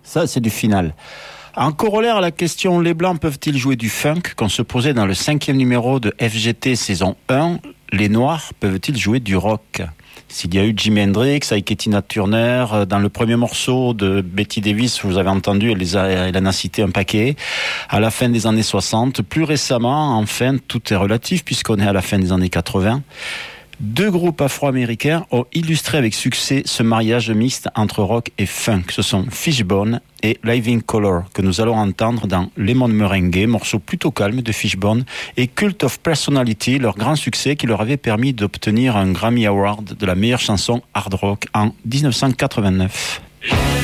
Ça, c'est du final. En corollaire à la question « Les Blancs peuvent-ils jouer du funk ?» qu'on se posait dans le 5e numéro de FGT saison 1, les Noirs peuvent-ils jouer du rock ? S'il y a eu Jimi Hendrix, avec Tina Turner, dans le premier morceau de Betty Davis, vous avez entendu, elle en a cité un paquet, à la fin des années 60. Plus récemment, enfin, tout est relatif puisqu'on est à la fin des années 80. 2 groupes afro-américains ont illustré avec succès ce mariage mixte entre rock et funk. Ce sont Fishbone et Living Colour, que nous allons entendre dans Lemon Meringue, morceau plutôt calme de Fishbone, et Cult of Personality, leur grand succès qui leur avait permis d'obtenir un Grammy Award de la meilleure chanson hard rock en 1989.